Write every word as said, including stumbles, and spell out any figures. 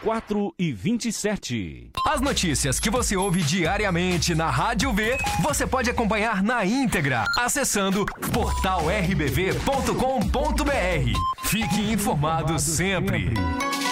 quatro e vinte e sete. As notícias que você ouve diariamente na Rádio V, você pode acompanhar na íntegra, acessando portal r b v ponto com ponto b r. Fique informado sempre.